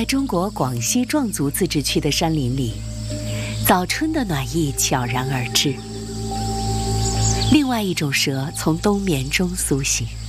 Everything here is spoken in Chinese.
中国广西壮族自治区的山林里，早春的暖意悄然而至。另外一种蛇从冬眠中苏醒。